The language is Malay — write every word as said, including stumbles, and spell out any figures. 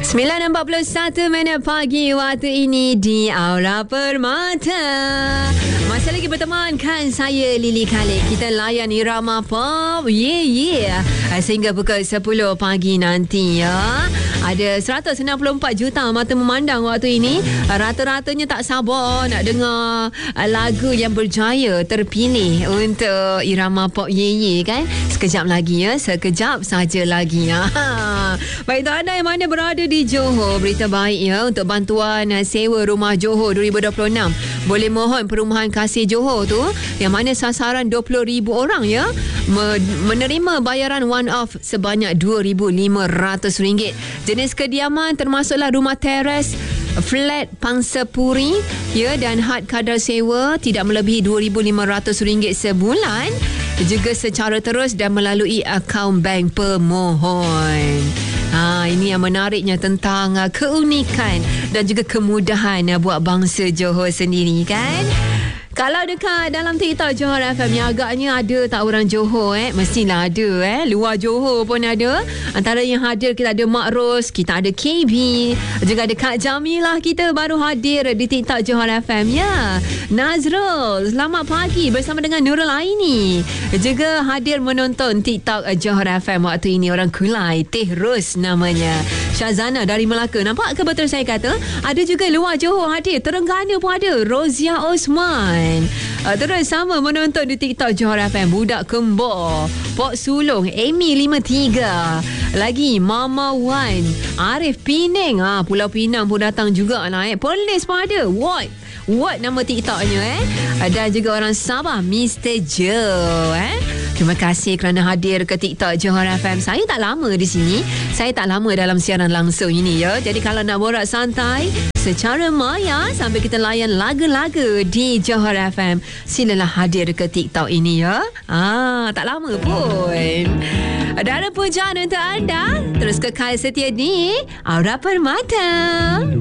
sembilan empat puluh satu minit pagi waktu ini di Aura Permata. Masih lagi bertemankan saya Lily Khalid. Kita layan irama pop. Yeah, yeah. Sehingga pukul sepuluh pagi nanti ya. Ada seratus enam puluh empat juta mata memandang waktu ini. Rata-ratanya tak sabar nak dengar lagu yang berjaya terpilih untuk irama pop Ye Ye kan. Sekejap lagi ya. Sekejap saja lagi ya. Baik, untuk anda yang mana berada di Johor, berita baik ya untuk bantuan sewa rumah Johor dua ribu dua puluh enam. Boleh mohon Perumahan Kasih Johor tu yang mana sasaran dua puluh ribu orang ya menerima bayaran one off sebanyak dua ribu lima ratus ringgit. Jenis kediaman termasuklah rumah teres, flat pangsapuri ya, dan had kadar sewa tidak melebihi dua ribu lima ratus ringgit sebulan, juga secara terus dan melalui akaun bank pemohon. Ha, ini yang menariknya tentang uh, keunikan dan juga kemudahan uh, buat bangsa Johor sendiri kan. Kalau dekat dalam TikTok Johor F M yang agaknya ada tak orang Johor eh? Mestilah ada eh. Luar Johor pun ada. Antara yang hadir kita ada Mak Ros, kita ada K B, juga ada Kak Jamilah kita baru hadir di TikTok Johor F M ya. Nazrul, selamat pagi bersama dengan Nurul Aini. Juga hadir menonton TikTok Johor F M waktu ini orang Kulai, Teh Ros namanya. Syazana dari Melaka. Nampak ke betul saya kata? Ada juga luar Johor hadir. Terengganu pun ada. Rozia Osman. Uh, terus sama menonton di TikTok Johor F M. Budak Kembar, Pok Sulong, Amy lima tiga. Lagi Mama Wan, Arif Penang. Ah, Pulau Pinang pun datang juga lah eh. Perlis pun ada. What? What nama TikToknya eh? Dan juga orang Sabah, Mister Joe eh. Terima kasih kerana hadir ke TikTok Johor F M. Saya tak lama di sini. Saya tak lama dalam siaran langsung ini ya. Jadi kalau nak borak santai secara maya sambil kita layan lagu-lagu di Johor F M, silalah hadir ke TikTok ini ya. Ah, tak lama pun. Dan ada pujaan untuk anda. Terus kekal setia di Aura Permata.